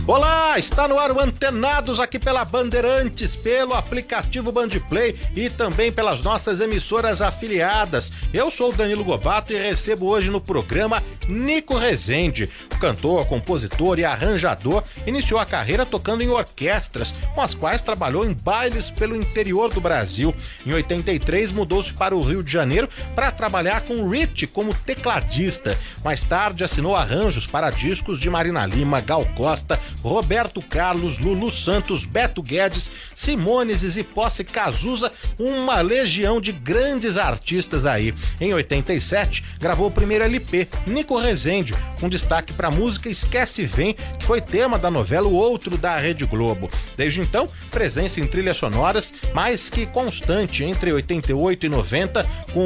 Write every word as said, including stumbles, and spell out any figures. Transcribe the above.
Olá, está no ar o Antenados aqui pela Bandeirantes, pelo aplicativo Bandplay e também pelas nossas emissoras afiliadas. Eu sou o Danilo Gobato e recebo hoje no programa Nico Rezende. O cantor, compositor e arranjador iniciou a carreira tocando em orquestras, com as quais trabalhou em bailes pelo interior do Brasil. Em oitenta e três mudou-se para o Rio de Janeiro para trabalhar com Rich como tecladista. Mais tarde assinou arranjos para discos de Marina Lima, Gal Costa, Roberto Carlos, Lulu Santos, Beto Guedes, Simões e Posse Cazuza, uma legião de grandes artistas aí. Em oitenta e sete, gravou o primeiro L P, Nico Rezende, com destaque para a música Esquece Vem, que foi tema da novela O Outro da Rede Globo. Desde então, presença em trilhas sonoras mais que constante entre oitenta e oito e noventa, com